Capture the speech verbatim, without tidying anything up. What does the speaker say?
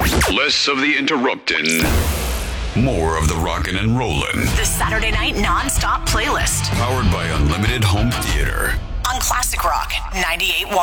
Less of the interrupting. More of the rockin' and rollin'. The Saturday Night Non-Stop Playlist. Powered by Unlimited Home Theater. On Classic Rock ninety-eight point one.